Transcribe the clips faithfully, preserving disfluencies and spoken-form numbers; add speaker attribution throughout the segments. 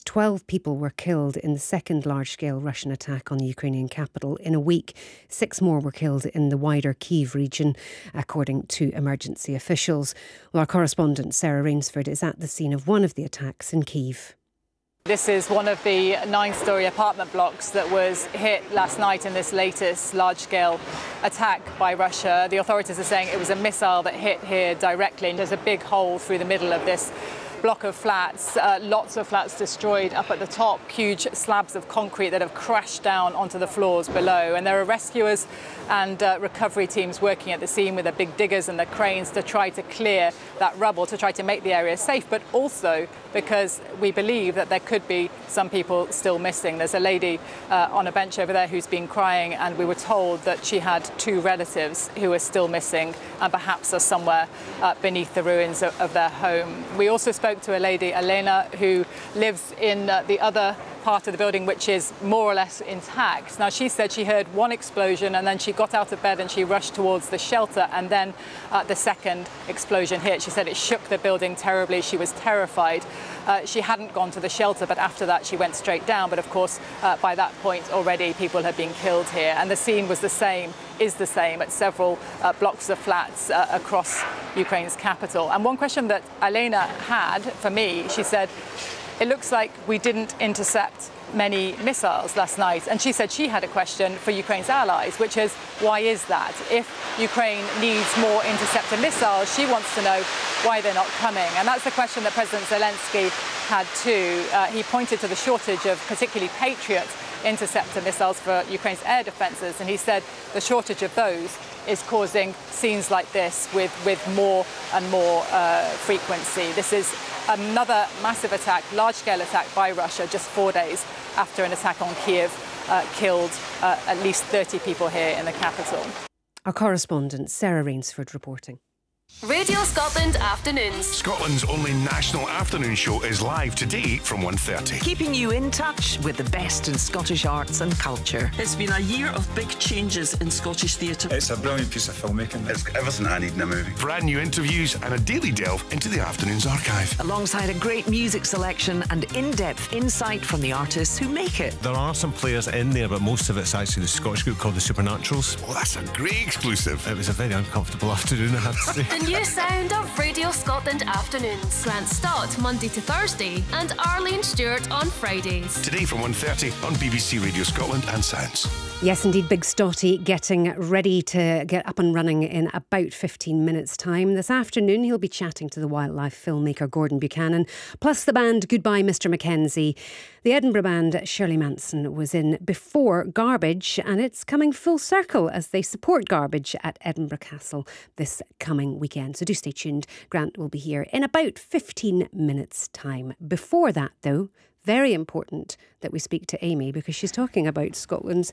Speaker 1: twelve people were killed in the second large-scale Russian attack on the Ukrainian capital in a week. Six more were killed in the wider Kyiv region, according to emergency officials. Well, our correspondent Sarah Rainsford is at the scene of one of the attacks in Kyiv.
Speaker 2: This is one of the nine-storey apartment blocks that was hit last night in this latest large-scale attack by Russia. The authorities are saying it was a missile that hit here directly. There's a big hole through the middle of this block of flats, uh, lots of flats destroyed up at the top, huge slabs of concrete that have crashed down onto the floors below. And there are rescuers and uh, recovery teams working at the scene with the big diggers and the cranes to try to clear that rubble, to try to make the area safe, but also because we believe that there could be some people still missing. There's a lady uh, on a bench over there who's been crying, and we were told that she had two relatives who are still missing and perhaps are somewhere uh, beneath the ruins of, of their home. We also spoke to a lady, Elena, who lives in uh, the other part of the building which is more or less intact. Now, she said she heard one explosion and then she got out of bed and she rushed towards the shelter, and then uh, the second explosion hit. She said it shook the building terribly. She was terrified. Uh, she hadn't gone to the shelter, but after that she went straight down. But of course, uh, by that point already people had been killed here, and the scene was the same, is the same at several uh, blocks of flats uh, across Ukraine's capital. And one question that Elena had for me, she said, it looks like we didn't intercept many missiles last night. And she said she had a question for Ukraine's allies, which is, why is that? If Ukraine needs more interceptor missiles, she wants to know why they're not coming. And that's the question that President Zelensky had too. Uh, he pointed to the shortage of particularly Patriot interceptor missiles for Ukraine's air defences, and he said the shortage of those is causing scenes like this with, with more and more uh, frequency. This is another massive attack, large-scale attack by Russia, just four days after an attack on Kyiv uh, killed uh, at least thirty people here in the capital.
Speaker 1: Our correspondent Sarah Rainsford reporting.
Speaker 3: Radio Scotland Afternoons.
Speaker 4: Scotland's only national afternoon show is live today from one thirty.
Speaker 5: Keeping you in touch with the best in Scottish arts and culture.
Speaker 6: It's been a year of big changes in Scottish theatre.
Speaker 7: It's a brilliant piece of filmmaking.
Speaker 8: It's everything I need in a movie.
Speaker 4: Brand new interviews and a daily delve into the afternoon's archive.
Speaker 5: Alongside a great music selection and in-depth insight from the artists who make it.
Speaker 9: There are some players in there, but most of it's actually the Scottish group called the Supernaturals.
Speaker 4: Well, that's a great exclusive.
Speaker 9: It was a very uncomfortable afternoon, I have to say.
Speaker 3: The new sound of Radio Scotland Afternoons. Grant Stott Monday to Thursday and Arlene Stewart on Fridays.
Speaker 4: Today from one thirty on B B C Radio Scotland and Sounds.
Speaker 1: Yes, indeed, Big Stotty getting ready to get up and running in about fifteen minutes' time. This afternoon, he'll be chatting to the wildlife filmmaker Gordon Buchanan, plus the band Goodbye Mister Mackenzie. The Edinburgh band Shirley Manson was in before Garbage, and it's coming full circle as they support Garbage at Edinburgh Castle this coming weekend. So do stay tuned. Grant will be here in about fifteen minutes' time. Before that, though, very important that we speak to Amy, because she's talking about Scotland's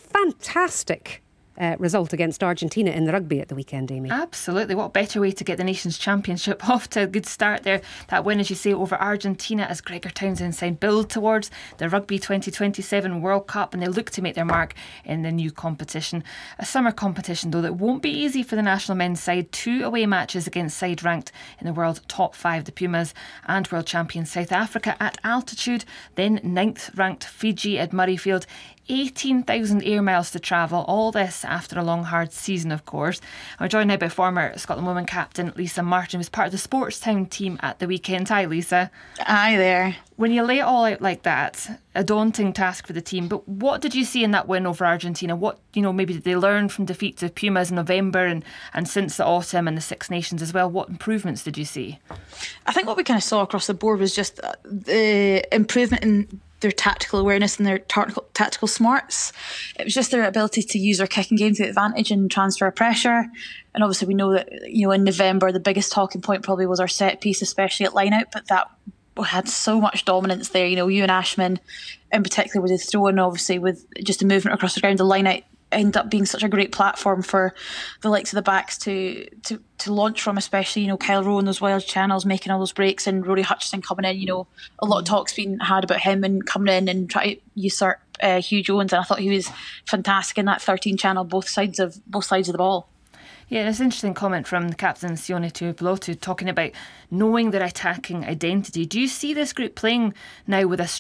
Speaker 1: fantastic uh, result against Argentina in the rugby at the weekend, Amy.
Speaker 10: Absolutely. What better way to get the Nations Championship off to a good start there. That win, as you say, over Argentina as Gregor Townsend signed build towards the Rugby twenty twenty-seven World Cup, and they look to make their mark in the new competition. A summer competition, though, that won't be easy for the national men's side. Two away matches against side ranked in the world top five, the Pumas, and world champion South Africa at altitude. Then ninth ranked Fiji at Murrayfield. eighteen thousand air miles to travel, all this after a long hard season, of course. I'm joined now by former Scotland women captain Lisa Martin, who was part of the Sportstown team at the weekend. Hi Lisa.
Speaker 11: Hi there.
Speaker 10: When you lay it all out like that, a daunting task for the team, but what did you see in that win over Argentina? What, you know, maybe did they learn from defeats of Pumas in November and, and since the autumn and the Six Nations as well? What improvements did you see?
Speaker 11: I think what we kind of saw across the board was just the improvement in their tactical awareness and their tactical, tactical smarts. It was just their ability to use their kicking game to advantage and transfer pressure. And obviously we know that, you know, in November the biggest talking point probably was our set piece, especially at line out, but that had so much dominance there. You know, Ewan Ashman in particular with his throw, and obviously with just the movement across the ground, the line out ended up being such a great platform for the likes of the backs to to to launch from, especially, you know, Kyle Rowe and those wild channels making all those breaks, and Rory Hutchison coming in. You know, a lot of talk's been had about him and coming in and try to usurp uh, Hugh Jones, and I thought he was fantastic in that thirteen channel, both sides of both sides of the ball.
Speaker 10: Yeah, there's an interesting comment from the captain Sione Tuipulotu talking about knowing their attacking identity. Do you see this group playing now with a